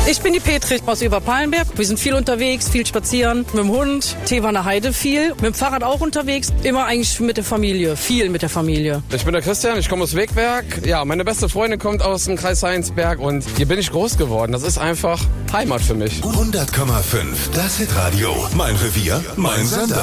Ich bin die Petri aus Überpallenberg. Wir sind viel unterwegs, viel spazieren, mit dem Hund, Teewaner Heide viel, mit dem Fahrrad auch unterwegs, immer eigentlich mit der Familie, viel mit der Familie. Ich bin der Christian, ich komme aus Wegberg. Ja, meine beste Freundin kommt aus dem Kreis Heinsberg und hier bin ich groß geworden. Das ist einfach Heimat für mich. 100,5, das Hitradio. Mein Revier, mein Sender.